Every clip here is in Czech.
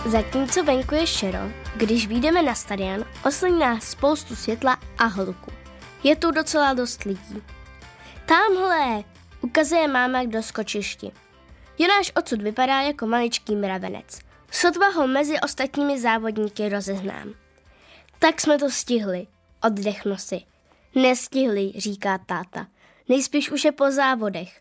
Zatímco venku je šero, když vyjdeme na stadion, oslní nás spoustu světla a hluku. Je tu docela dost lidí. Támhle, ukazuje máma k doskočišti. Jonáš odsud vypadá jako maličký mravenec. Sotva ho mezi ostatními závodníky rozeznám. Tak jsme to stihli, oddechnu si. Nestihli, říká táta. Nejspíš už je po závodech.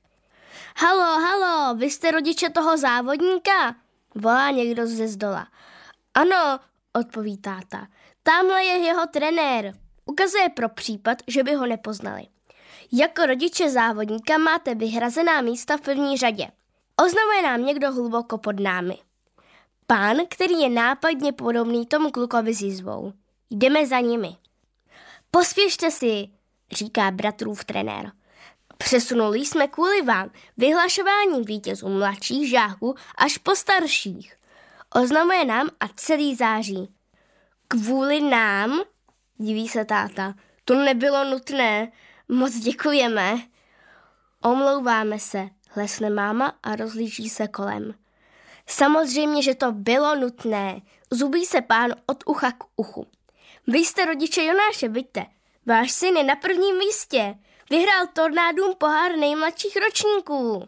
Halo, vy jste rodiče toho závodníka? Volá někdo ze zdola. Ano, odpoví táta. Tamhle je jeho trenér. Ukazuje pro případ, že by ho nepoznali. Jako rodiče závodníka máte vyhrazená místa v první řadě. Oznamuje nám někdo hluboko pod námi. Pán, který je nápadně podobný tomu klukovi s jizvou. Jdeme za nimi. Pospěšte si, říká bratrův trenér. Přesunuli jsme kvůli vám vyhlašování vítězů mladších žáků až po starších. Oznamuje nám a celý září. Kvůli nám? Diví se táta. To nebylo nutné. Moc děkujeme. Omlouváme se, hlesne máma a rozhlíží se kolem. Samozřejmě, že to bylo nutné. Zubí se pán od ucha k uchu. Vy jste rodiče Jonáše, vidíte. Váš syn je na prvním místě. Vyhrál tornádům pohár nejmladších ročníků.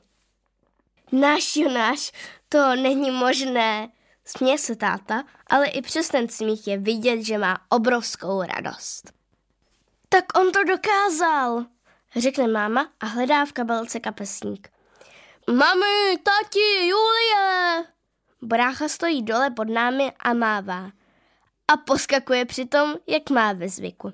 Náš Jonáš, to není možné. Směje se táta, ale i přes ten smích je vidět, že má obrovskou radost. Tak on to dokázal, řekne máma a hledá v kabelce kapesník. Mami, tati, Julie! Brácha stojí dole pod námi a mává. A poskakuje přitom, jak má ve zvyku.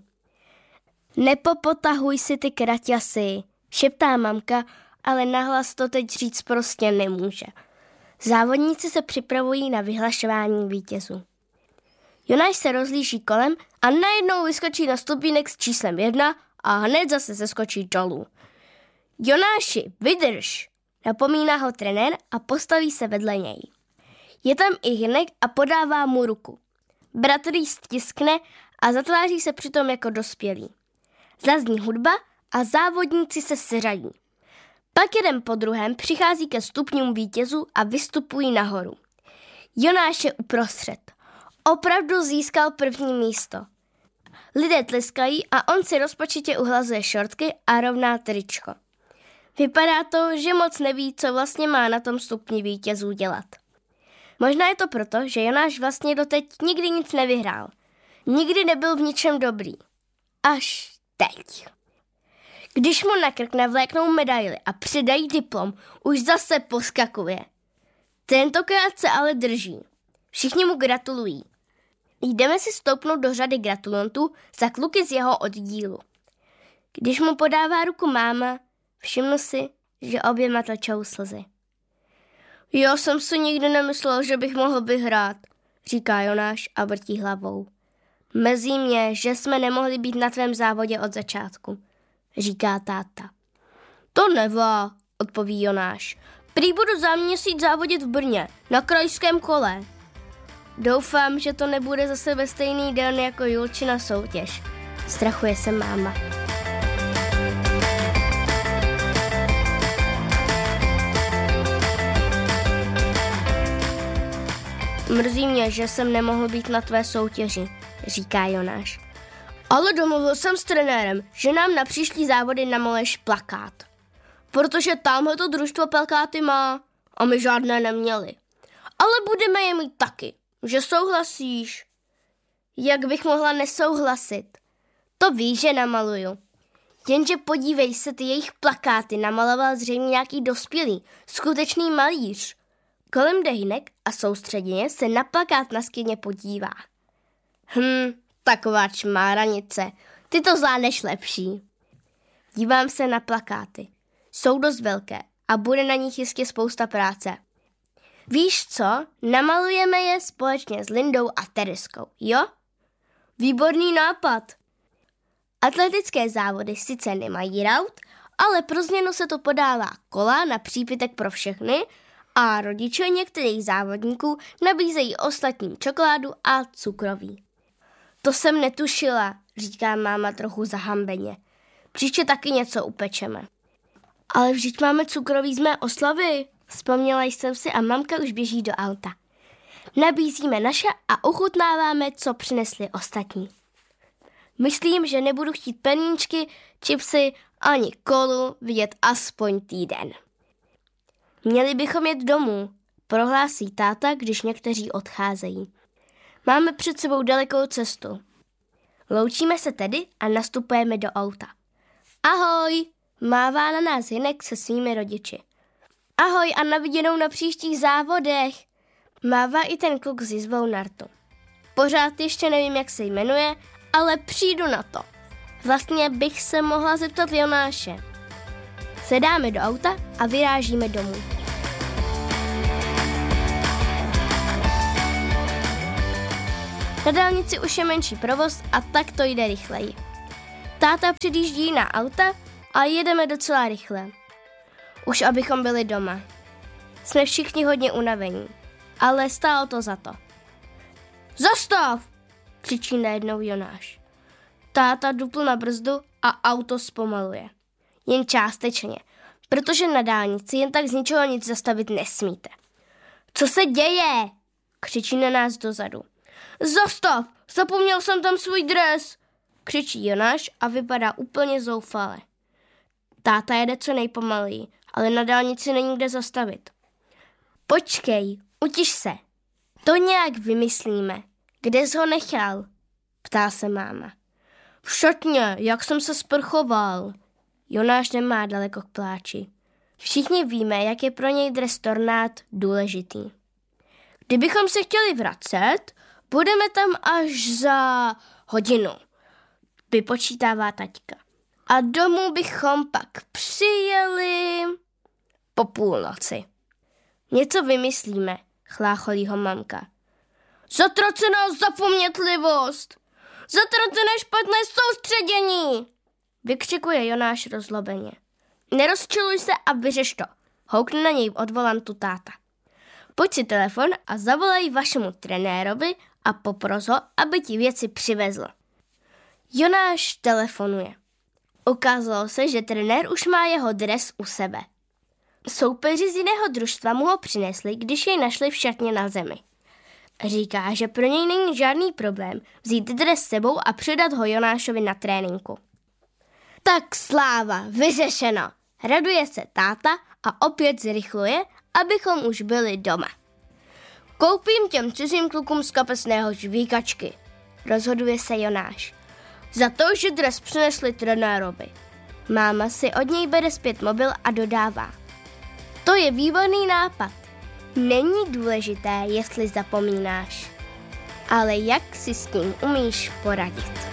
Nepopotahuj si ty kraťasy, šeptá mamka, ale nahlas to teď říct prostě nemůže. Závodníci se připravují na vyhlašování vítězů. Jonáš se rozlíží kolem a najednou vyskočí na stupínek s číslem 1 a hned zase seskočí dolů. Jonáši, vydrž, napomíná ho trenér a postaví se vedle něj. Je tam i Hynek a podává mu ruku. Bratr jí stiskne a zatváří se přitom jako dospělý. Zazní hudba a závodníci se seřadí. Pak jeden po druhém přichází ke stupňům vítězů a vystupují nahoru. Jonáš je uprostřed. Opravdu získal první místo. Lidé tleskají a on si rozpačitě uhlazuje šortky a rovná tričko. Vypadá to, že moc neví, co vlastně má na tom stupni vítězů dělat. Možná je to proto, že Jonáš vlastně doteď nikdy nic nevyhrál. Nikdy nebyl v ničem dobrý. Až teď. Když mu na krk navléknou medaili a přidají diplom, už zase poskakuje. Tentokrát se ale drží. Všichni mu gratulují. Jdeme si stoupnout do řady gratulantů za kluky z jeho oddílu. Když mu podává ruku máma, všimnu si, že oběma tlačou slzy. Já jsem si nikdy nemyslel, že bych mohl vyhrát, říká Jonáš a vrtí hlavou. Mrzí mě, že jsme nemohli být na tvém závodě od začátku, říká táta. To nevá, odpoví Jonáš. Prý budu za měsíc závodit v Brně, na krajském kole. Doufám, že to nebude zase ve stejný den jako Julčina soutěž. Strachuje se máma. Mrzí mě, že jsem nemohl být na tvé soutěži, říká Jonáš. Ale domluvil jsem s trenérem, že nám na příští závody namaluješ plakát. Protože tamhleto družstvo plakáty má a my žádné neměli. Ale budeme je mít taky, že souhlasíš. Jak bych mohla nesouhlasit? To víš, že namaluju. Jenže podívej se, ty jejich plakáty namaloval zřejmě nějaký dospělý, skutečný malíř. Kolem jde Hynek a soustředěně se na plakát na skyně podívá. Taková čmáranice, ty to zvládneš lepší. Dívám se na plakáty. Jsou dost velké a bude na nich jistě spousta práce. Víš co, namalujeme je společně s Lindou a Tereskou, jo? Výborný nápad. Atletické závody sice nemají raut, ale pro změnu se to podává kola na přípitek pro všechny a rodiče některých závodníků nabízejí ostatním čokoládu a cukroví. To jsem netušila, říká máma trochu zahambeně. Příště taky něco upečeme. Ale vždyť máme cukroví z mé oslavy, vzpomněla jsem si a mamka už běží do auta. Nabízíme naše a ochutnáváme, co přinesli ostatní. Myslím, že nebudu chtít peníčky, chipsy ani kolu vidět aspoň týden. Měli bychom jet domů, prohlásí táta, když někteří odcházejí. Máme před sebou dalekou cestu. Loučíme se tedy a nastupujeme do auta. Ahoj, mává na nás Hinek se svými rodiči. Ahoj a na viděnou na příštích závodech. Mává i ten kluk s jizvou na rtu. Pořád ještě nevím, jak se jmenuje, ale přijdu na to. Vlastně bych se mohla zeptat Jonáše. Sedáme do auta a vyrážíme domů. Na dálnici už je menší provoz a tak to jde rychleji. Táta předjíždí na auta a jedeme docela rychle. Už abychom byli doma. Jsme všichni hodně unavení, ale stálo to za to. Zastav! Křičí najednou Jonáš. Táta dupl na brzdu a auto zpomaluje. Jen částečně, protože na dálnici jen tak z ničeho nic zastavit nesmíte. Co se děje? Křičí na nás dozadu. Zastav! Zapomněl jsem tam svůj dres! Křičí Jonáš a vypadá úplně zoufale. Táta jede co nejpomaleji, ale na dálnici není kde zastavit. Počkej, utiš se. To nějak vymyslíme. Kde jsi ho nechal? Ptá se máma. V šatně, jak jsem se sprchoval. Jonáš nemá daleko k pláči. Všichni víme, jak je pro něj dres tornád důležitý. Kdybychom se chtěli vracet, budeme tam až za hodinu, vypočítává taťka. A domů bychom pak přijeli po půlnoci. Něco vymyslíme, chlácholí ho mamka. Zatracená zapomnětlivost! Zatracené špatné soustředění! Vykřikuje Jonáš rozlobeně. Nerozčiluj se a vyřeš to, houkne na něj od volantu táta. Pojď si telefon a zavolej vašemu trenérovi a popros ho, aby ti věci přivezl. Jonáš telefonuje. Ukázalo se, že trenér už má jeho dres u sebe. Soupeři z jiného družstva mu ho přinesli, když jej našli v šatně na zemi. Říká, že pro něj není žádný problém vzít dres s sebou a předat ho Jonášovi na tréninku. Tak sláva, vyřešeno. Raduje se táta a opět zrychluje, abychom už byli doma. Koupím těm cizím klukům z kapesného žvíkačky, rozhoduje se Jonáš. Za to, že dres přinesli trenérovi. Máma si od něj bere zpět mobil a dodává. To je výborný nápad. Není důležité, jestli zapomínáš, ale jak si s tím umíš poradit.